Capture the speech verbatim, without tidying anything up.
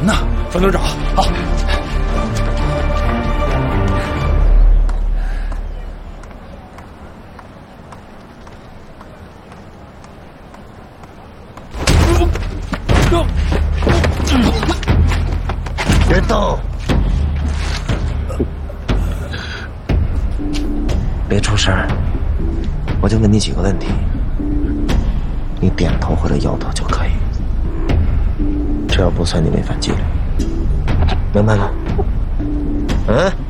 人呢？分头找。好。 别动！别出声，我就问你几个问题，你点头或者摇头就可以，这样不算你违反纪律，明白吗？嗯。